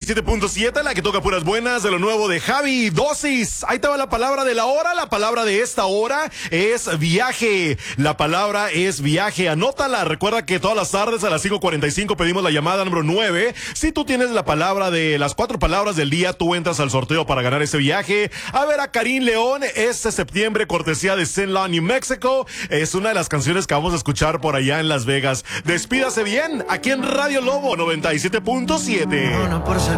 97.7, la que toca puras buenas de lo nuevo de Javi Dosis. Ahí te va la palabra de la hora. La palabra de esta hora es viaje. La palabra es viaje. Anótala. Recuerda que todas las tardes a las 5:45 pedimos la llamada número 9. Si tú tienes la palabra de las 4 palabras del día, tú entras al sorteo para ganar ese viaje. A ver a Karim León este septiembre, cortesía de St. Law, New Mexico. Es una de las canciones que vamos a escuchar por allá en Las Vegas. Despídase bien aquí en Radio Lobo 97.7.